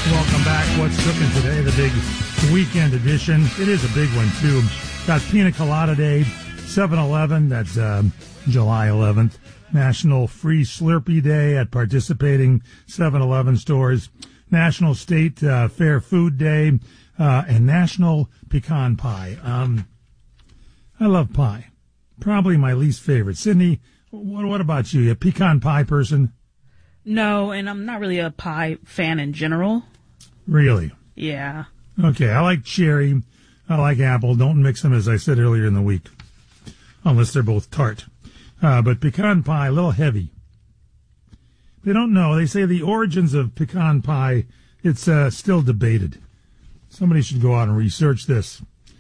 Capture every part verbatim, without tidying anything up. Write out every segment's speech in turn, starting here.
Welcome back. What's cooking today? The big weekend edition. It is a big one, too. Got Pina Colada Day, seven eleven. That's um, July eleventh. National Free Slurpee Day at participating seven eleven stores. National State uh, Fair Food Day. Uh, and National Pecan Pie. Um, I love pie. Probably my least favorite. Sydney, what, what about you? You a pecan pie person? No, and I'm not really a pie fan in general. Really? Yeah. Okay, I like cherry. I like apple. Don't mix them, as I said earlier in the week, unless they're both tart. Uh, but pecan pie, a little heavy. They don't know. They say the origins of pecan pie, it's uh, still debated. Somebody should go out and research this.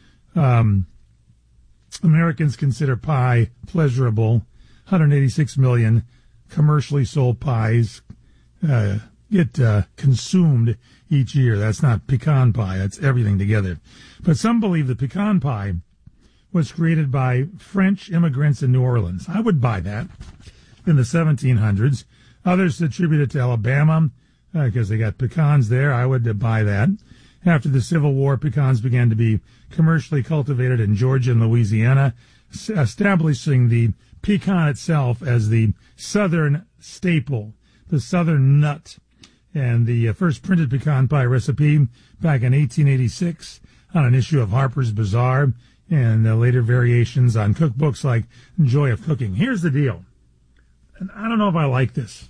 Um, Americans consider pie pleasurable. one hundred eighty-six million commercially sold pies uh, get uh, consumed each year. That's not pecan pie. That's everything together. But some believe the pecan pie was created by French immigrants in New Orleans. I would buy that in the seventeen hundreds. Others attribute it to Alabama because uh, they got pecans there. I would uh, buy that. After the Civil War, pecans began to be commercially cultivated in Georgia and Louisiana, establishing the pecan itself as the southern staple, the southern nut. And the first printed pecan pie recipe back in eighteen eighty-six on an issue of Harper's Bazaar, and uh, later variations on cookbooks like Joy of Cooking. Here's the deal, and I don't know if I like this.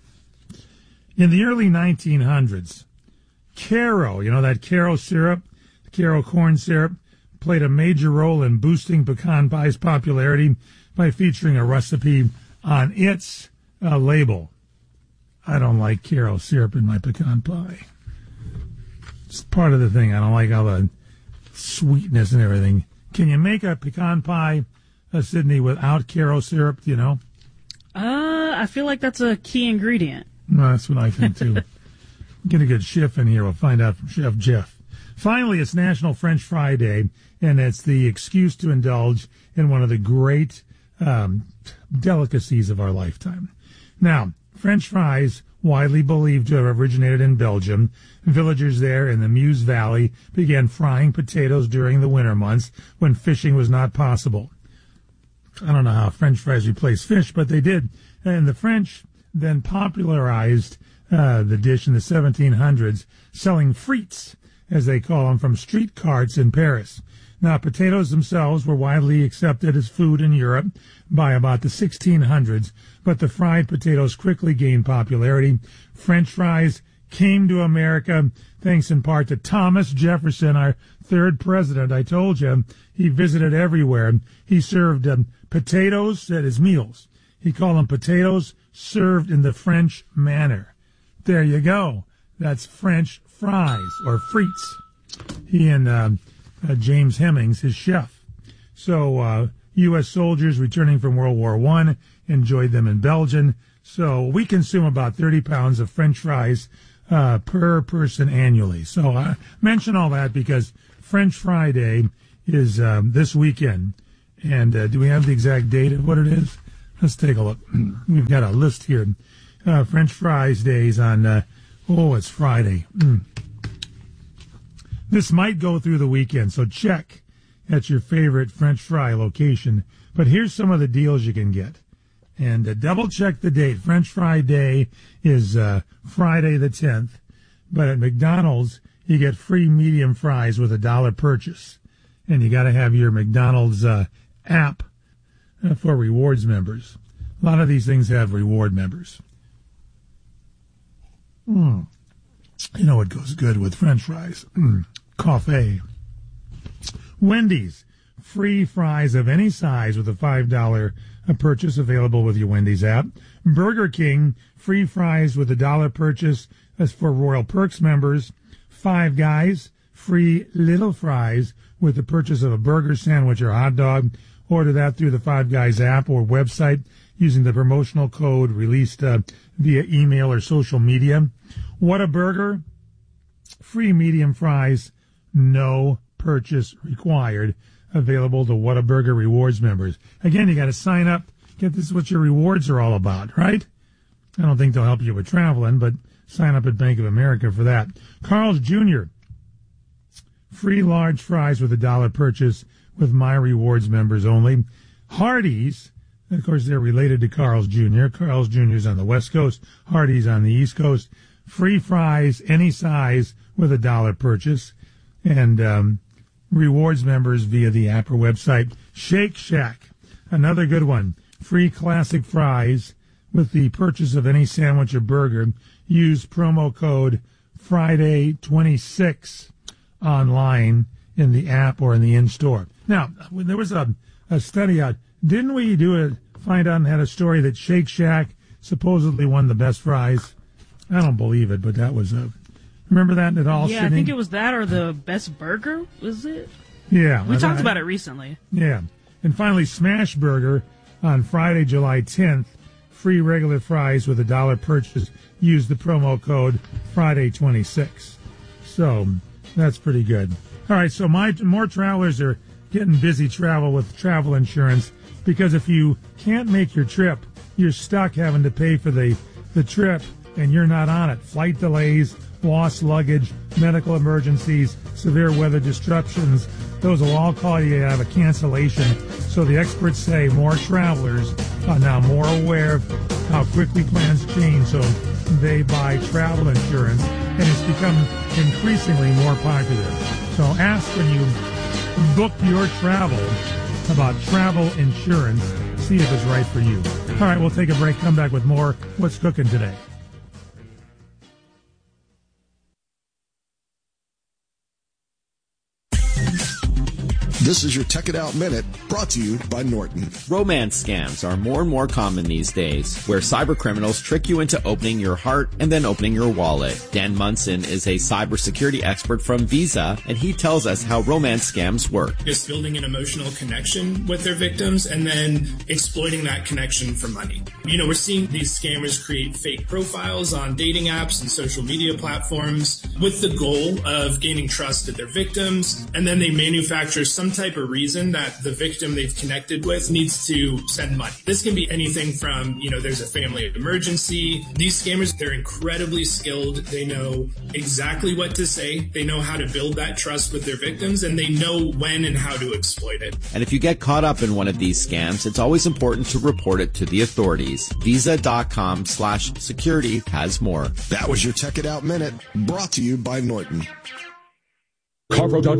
In the early nineteen hundreds, Caro, you know that Caro syrup, Caro corn syrup, played a major role in boosting pecan pie's popularity by featuring a recipe on its uh, label. I don't like Caro syrup in my pecan pie. It's part of the thing. I don't like all the sweetness and everything. Can you make a pecan pie, uh, Sydney, without Caro syrup, do you know? Uh, I feel like that's a key ingredient. No, that's what I think, too. Get a good chef in here. We'll find out from Chef Jeff. Finally, it's National French Fry Day, and it's the excuse to indulge in one of the great um, delicacies of our lifetime. Now, French fries, widely believed to have originated in Belgium. Villagers there in the Meuse Valley began frying potatoes during the winter months when fishing was not possible. I don't know how French fries replaced fish, but they did. And the French then popularized uh, the dish in the seventeen hundreds, selling frites, as they call them, from street carts in Paris. Now, potatoes themselves were widely accepted as food in Europe by about the sixteen hundreds, but the fried potatoes quickly gained popularity. French fries came to America thanks in part to Thomas Jefferson, our third president. I told you, he visited everywhere. He served um, potatoes at his meals. He called them potatoes served in the French manner. There you go. That's French fries, or frites. He and uh, uh, James Hemings, his chef. So uh, U S soldiers returning from World War One enjoyed them in Belgium. So we consume about thirty pounds of French fries uh, per person annually. So I mention all that because French Fry Day is um, this weekend. And uh, do we have the exact date of what it is? Let's take a look. We've got a list here. Uh, French Fries Days on, uh, oh, it's Friday. Mm. This might go through the weekend, so check at your favorite French fry location. But here's some of the deals you can get. And uh, double check the date. French Fry Day is uh, Friday the tenth. But at McDonald's, you get free medium fries with a dollar purchase. And you got to have your McDonald's uh, app uh, for rewards members. A lot of these things have reward members. Mm. You know what goes good with French fries? Mm. Coffee. Wendy's. Free fries of any size with a five dollar purchase available with your Wendy's app. Burger King. Free fries with a dollar purchase. That's for Royal Perks members. Five Guys. Free little fries with the purchase of a burger, sandwich, or hot dog. Order that through the Five Guys app or website using the promotional code released uh, via email or social media. Whataburger, free medium fries, no purchase required, available to Whataburger rewards members. Again, you got to sign up. Get this is what your rewards are all about, right? I don't think they'll help you with traveling, but sign up at Bank of America for that. Carl's Junior Free large fries with a dollar purchase with My Rewards members only. Hardee's, and of course they're related to Carl's Junior Carl's Junior's on the West Coast, Hardee's on the East Coast. Free fries, any size, with a dollar purchase. And um, rewards members via the app or website. Shake Shack, another good one. Free classic fries with the purchase of any sandwich or burger. Use promo code Friday twenty-six online in the app or in the in-store. Now, there was a, a study out. Didn't we do a find out and had a story that Shake Shack supposedly won the best fries? I don't believe it, but that was a. Remember that at all? Yeah, Sydney? I think it was that or the best burger. Was it? Yeah, we talked I, about it recently. Yeah, and finally, Smash Burger on Friday, July tenth. Free regular fries with a dollar purchase. Use the promo code Friday twenty-six. So that's pretty good. All right, so my more travelers are getting busy travel with travel insurance because if you can't make your trip, you're stuck having to pay for the, the trip and you're not on it. Flight delays, lost luggage, medical emergencies, severe weather disruptions, those will all call you to have a cancellation. So the experts say more travelers are now more aware of how quickly plans change, so they buy travel insurance, and it's become increasingly more popular. So ask when you book your travel about travel insurance, see if it's right for you. All right, we'll take a break, come back with more What's Cooking Today. This is your Tech It Out Minute, brought to you by Norton. Romance scams are more and more common these days, where cyber criminals trick you into opening your heart and then opening your wallet. Dan Munson is a cybersecurity expert from Visa, and he tells us how romance scams work. Just building an emotional connection with their victims and then exploiting that connection for money. You know, we're seeing these scammers create fake profiles on dating apps and social media platforms with the goal of gaining trust of their victims, and then they manufacture some type of reason that the victim they've connected with needs to send money. This can be anything from, you know, there's a family emergency. These scammers, they're incredibly skilled. They know exactly what to say. They know how to build that trust with their victims, and they know when and how to exploit it. And if you get caught up in one of these scams, it's always important to report it to the authorities. Visa.com slash security has more. That was your Tech It Out Minute, brought to you by Norton. CarPro dot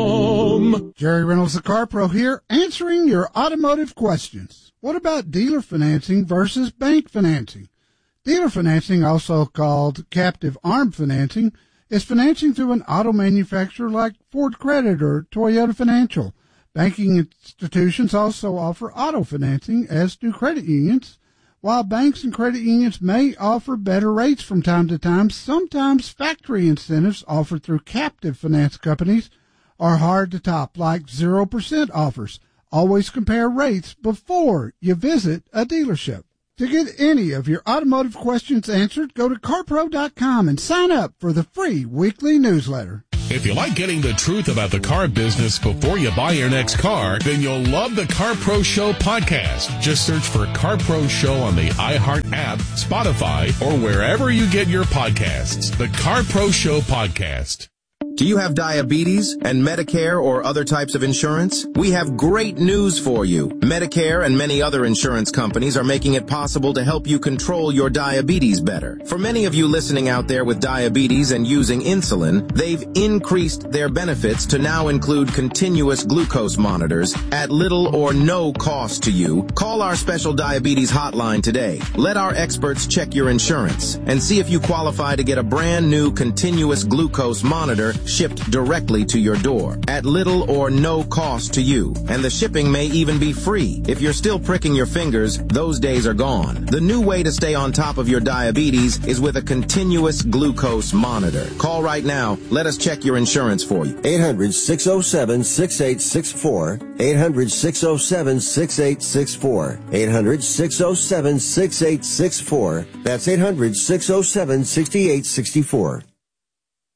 com. Jerry Reynolds, the CarPro here, answering your automotive questions. What about dealer financing versus bank financing? Dealer financing, also called captive arm financing, is financing through an auto manufacturer like Ford Credit or Toyota Financial. Banking institutions also offer auto financing, as do credit unions. While banks and credit unions may offer better rates from time to time, sometimes factory incentives offered through captive finance companies are hard to top, like zero percent offers. Always compare rates before you visit a dealership. To get any of your automotive questions answered, go to CarPro dot com and sign up for the free weekly newsletter. If you like getting the truth about the car business before you buy your next car, then you'll love the CarPro Show podcast. Just search for CarPro Show on the iHeart app, Spotify, or wherever you get your podcasts. The CarPro Show podcast. Do you have diabetes and Medicare or other types of insurance? We have great news for you. Medicare and many other insurance companies are making it possible to help you control your diabetes better. For many of you listening out there with diabetes and using insulin, they've increased their benefits to now include continuous glucose monitors at little or no cost to you. Call our special diabetes hotline today. Let our experts check your insurance and see if you qualify to get a brand new continuous glucose monitor shipped directly to your door at little or no cost to you. And the shipping may even be free. If you're still pricking your fingers, those days are gone. The new way to stay on top of your diabetes is with a continuous glucose monitor. Call right now. Let us check your insurance for you. eight hundred, six oh seven, six eight six four. eight hundred, six oh seven, six eight six four. eight hundred, six oh seven, six eight six four. That's eight hundred, six oh seven, six eight six four.